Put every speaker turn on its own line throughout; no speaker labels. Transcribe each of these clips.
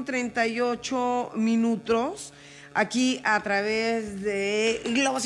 4:38 aquí a través de Globo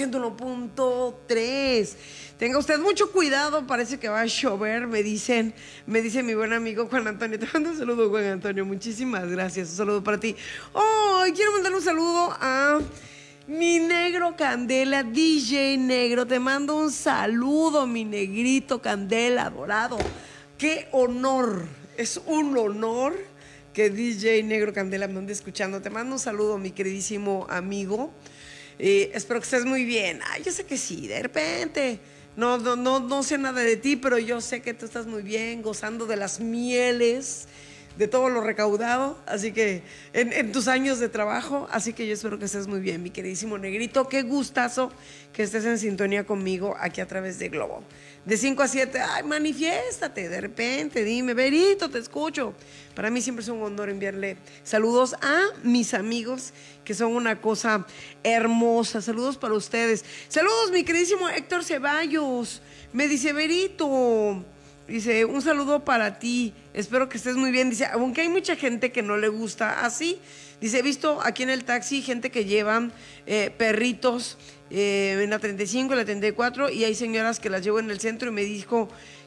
101.3. Tenga usted mucho cuidado, parece que va a llover, me dice mi buen amigo Juan Antonio. Te mando un saludo, Juan Antonio, muchísimas gracias, un saludo para ti. Quiero mandar un saludo a mi negro Candela, DJ Negro. Te mando un saludo, mi negrito Candela dorado. Qué honor, es un honor que DJ Negro Candela me ande escuchando. Te mando un saludo, mi queridísimo amigo. Espero que estés muy bien. Yo sé que sí, de repente. No sé nada de ti, pero yo sé que tú estás muy bien, gozando de las mieles, de todo lo recaudado, así que en tus años de trabajo, así que yo espero que estés muy bien, mi queridísimo negrito. Qué gustazo que estés en sintonía conmigo aquí a través de Globo. De 5 a 7, manifiéstate, de repente, dime, Berito, te escucho. Para mí siempre es un honor enviarle saludos a mis amigos, que son una cosa hermosa. Saludos para ustedes. Saludos, mi queridísimo Héctor Ceballos. Me dice, Berito, dice, un saludo para ti, espero que estés muy bien. Dice, aunque hay mucha gente que no le gusta así. Dice, he visto aquí en el taxi gente que llevan perritos en la 35, en la 34, y hay señoras que las llevo en el centro y me dijo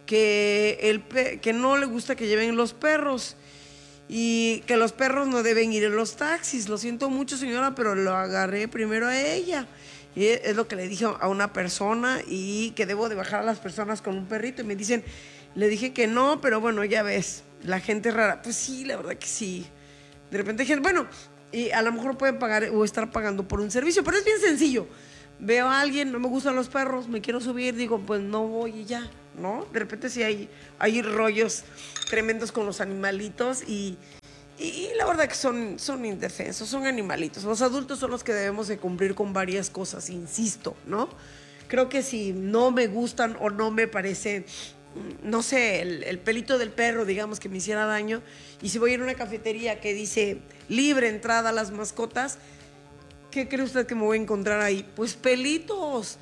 que no le gusta que lleven los perros y que los perros no deben ir en los taxis. Lo siento mucho, señora, pero lo agarré primero a ella. Y es lo que le dije a una persona, y que debo de bajar a las personas con un perrito. Y me dicen, le dije que no, pero bueno, ya ves, la gente es rara. Pues sí, la verdad que sí. De repente hay gente, bueno, y a lo mejor pueden pagar o estar pagando por un servicio, pero es bien sencillo. Veo a alguien, no me gustan los perros, me quiero subir, digo, pues no voy y ya, ¿no? De repente sí hay rollos tremendos con los animalitos y la verdad que son indefensos, son animalitos. Los adultos son los que debemos de cumplir con varias cosas, insisto, ¿no? Creo que si no me gustan o no me parece, no sé, el pelito del perro, digamos, que me hiciera daño, y si voy a ir a una cafetería que dice libre entrada a las mascotas, ¿qué cree usted que me voy a encontrar ahí? Pues pelitos,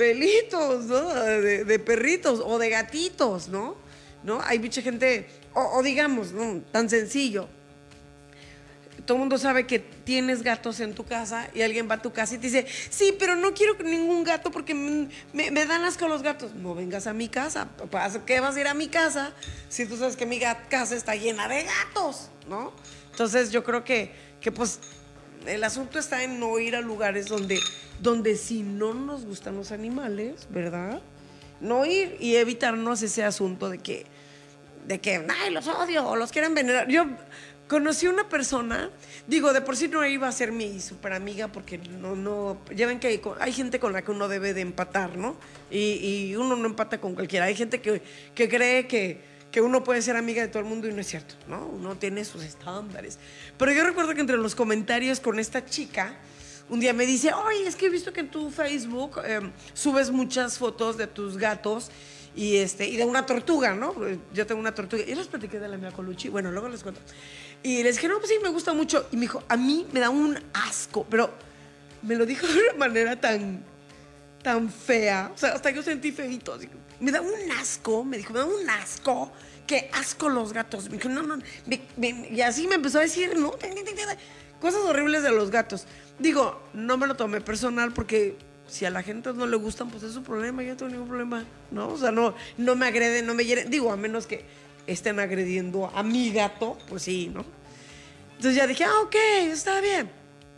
¿no? De perritos o de gatitos, ¿no? Hay mucha gente, o digamos, ¿no? Tan sencillo. Todo el mundo sabe que tienes gatos en tu casa y alguien va a tu casa y te dice, sí, pero no quiero ningún gato porque me dan asco los gatos. No vengas a mi casa. ¿Qué vas a ir a mi casa si tú sabes que mi casa está llena de gatos, ¿no? Entonces yo creo que pues el asunto está en no ir a lugares donde si no nos gustan los animales, ¿verdad? No ir y evitarnos ese asunto de que ay, los odio o los quieren venerar. Yo conocí una persona, digo, de por sí no iba a ser mi super amiga porque ya ven que hay gente con la que uno debe de empatar, ¿no? Y uno no empata con cualquiera. Hay gente que cree que uno puede ser amiga de todo el mundo y no es cierto, ¿no? Uno tiene sus estándares. Pero yo recuerdo que entre los comentarios con esta chica, un día me dice, oye, es que he visto que en tu Facebook subes muchas fotos de tus gatos y de una tortuga, ¿no? Yo tengo una tortuga. Y les platiqué de la mía Colucci. Bueno, luego les cuento. Y les dije, no, pues sí, me gusta mucho. Y me dijo, a mí me da un asco. Pero me lo dijo de una manera tan fea. O sea, hasta yo sentí feito. Así, me da un asco. Me dijo, me da un asco. Qué asco los gatos. Me dijo, no. Y así me empezó a decir, ¿no? Cosas horribles de los gatos. Digo, no me lo tomé personal porque si a la gente no le gustan, pues es su problema, yo no tengo ningún problema, ¿no? O sea, no me agreden, no me hieren. Digo, a menos que estén agrediendo a mi gato, pues sí, ¿no? Entonces ya dije, ok, está bien.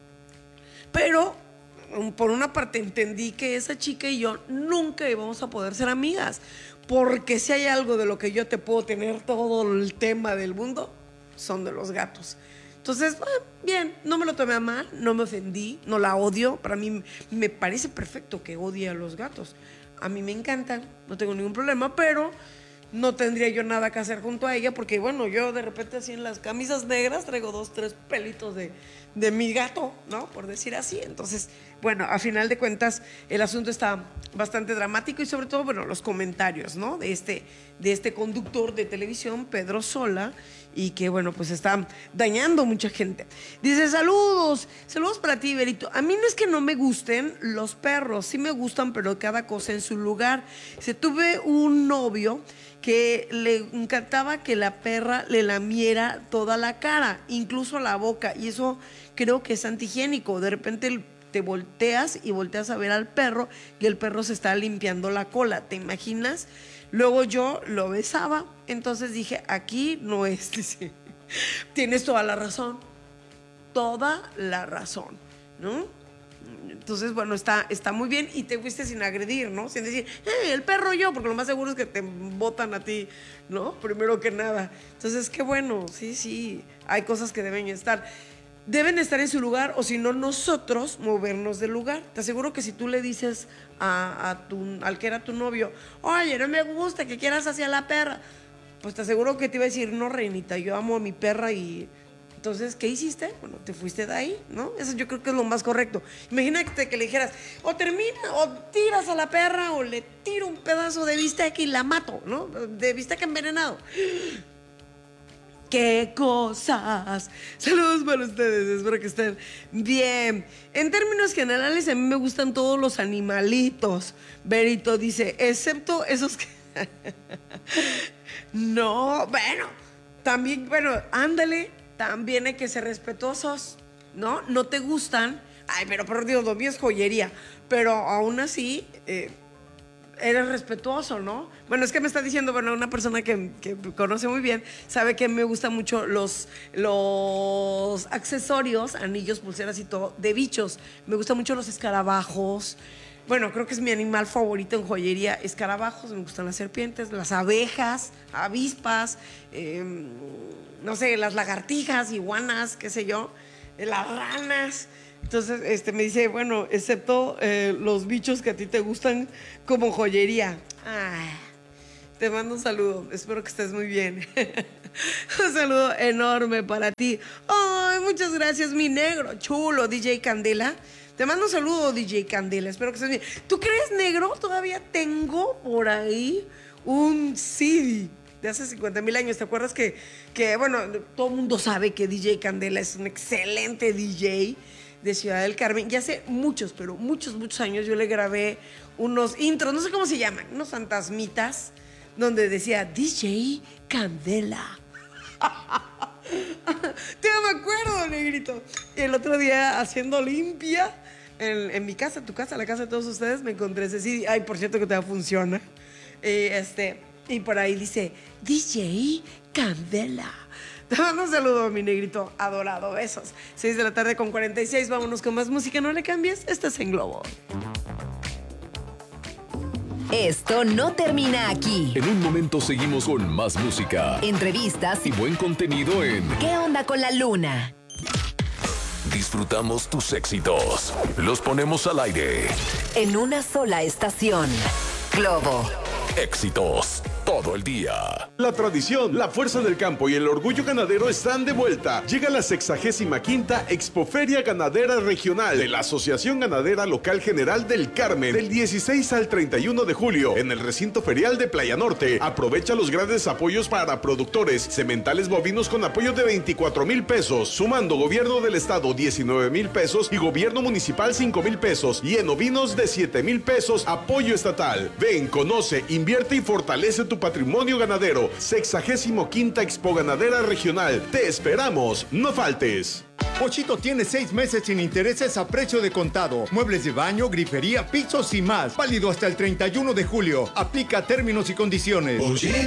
Pero por una parte entendí que esa chica y yo nunca íbamos a poder ser amigas, porque si hay algo de lo que yo te puedo tener todo el tema del mundo, son de los gatos. Entonces, bien, no me lo tomé a mal, no me ofendí, no la odio. Para mí me parece perfecto que odie a los gatos. A mí me encantan, no tengo ningún problema, pero no tendría yo nada que hacer junto a ella porque, bueno, yo de repente así en las camisas negras traigo 2, 3 pelitos de mi gato, ¿no? Por decir así. Entonces, bueno, a final de cuentas el asunto está bastante dramático y sobre todo, bueno, los comentarios, ¿no? De este conductor de televisión, Pedro Sola, y que, bueno, pues está dañando mucha gente. Dice, saludos para ti, Berito. A mí no es que no me gusten los perros, sí me gustan, pero cada cosa en su lugar. Dice, tuve un novio que le encantaba que la perra le lamiera toda la cara, incluso la boca, y eso creo que es antihigiénico. De repente te volteas y volteas a ver al perro y el perro se está limpiando la cola, ¿te imaginas? Luego yo lo besaba, entonces dije, aquí no es, dice, tienes toda la razón, ¿no? Entonces, bueno, está muy bien y te fuiste sin agredir, ¿no? Sin decir, el perro yo, porque lo más seguro es que te botan a ti, ¿no? Primero que nada. Entonces, qué bueno, sí, hay cosas que deben estar en su lugar, o si no, nosotros movernos del lugar. Te aseguro que si tú le dices al que era tu novio, oye, no me gusta que quieras hacia la perra, pues te aseguro que te iba a decir, no, reinita, yo amo a mi perra. Y entonces, ¿qué hiciste? Bueno, te fuiste de ahí, ¿no? Eso yo creo que es lo más correcto. Imagínate que le dijeras, o termina, o tiras a la perra, o le tiro un pedazo de bistec y la mato, ¿no? De bistec envenenado. ¡Qué cosas! Saludos para ustedes, espero que estén bien. En términos generales, a mí me gustan todos los animalitos. Berito dice, excepto esos que... No, bueno, también, ándale, también hay que ser respetuosos, ¿no? No te gustan, ay, pero por Dios, lo mío es joyería, pero aún así... eres respetuoso, ¿no? Bueno, es que me está diciendo, una persona que conoce muy bien, sabe que me gustan mucho los accesorios, anillos, pulseras y todo, de bichos. Me gustan mucho los escarabajos. Bueno, creo que es mi animal favorito en joyería. Escarabajos, me gustan las serpientes, las abejas, avispas, no sé, las lagartijas, iguanas, qué sé yo, las ranas. Entonces, me dice, bueno, excepto los bichos que a ti te gustan como joyería. Ay, te mando un saludo, espero que estés muy bien. Un saludo enorme para ti. Ay, muchas gracias, mi negro, chulo, DJ Candela. Te mando un saludo, DJ Candela, espero que estés bien. ¿Tú crees, negro? Todavía tengo por ahí un CD de hace 50,000 años. ¿Te acuerdas que todo el mundo sabe que DJ Candela es un excelente DJ de Ciudad del Carmen? Ya hace muchos años yo le grabé unos intros, no sé cómo se llaman, unos fantasmitas, donde decía DJ Candela. Yo me acuerdo, negrito. El otro día haciendo limpia en mi casa, tu casa, la casa de todos ustedes, me encontré ese CD. Ay, por cierto que todavía funciona. Y por ahí dice DJ Candela. Te mando un saludo, mi negrito adorado. Besos. 6:46 vámonos con más música. No le cambies, estás en Globo.
Esto no termina aquí.
En un momento seguimos con más música,
Entrevistas
y buen contenido en
¿Qué onda con la luna?
Disfrutamos tus éxitos. Los ponemos al aire.
En una sola estación. Globo.
Éxitos todo el día.
La tradición, la fuerza del campo y el orgullo ganadero están de vuelta. Llega la 65ª Expoferia Ganadera Regional de la Asociación Ganadera Local General del Carmen, del 16 al 31 de julio, en el recinto ferial de Playa Norte. Aprovecha los grandes apoyos para productores, sementales bovinos con apoyo de 24,000 pesos, sumando gobierno del estado 19,000 pesos y gobierno municipal 5,000 pesos, y en ovinos de 7,000 pesos, apoyo estatal. Ven, conoce, invierte y fortalece tu patrimonio ganadero. 65ª Expo Ganadera Regional. Te esperamos, no faltes.
Pochito tiene 6 meses sin intereses a precio de contado. Muebles de baño, grifería, pisos y más. Válido hasta el 31 de julio. Aplica términos y condiciones.
Pochito.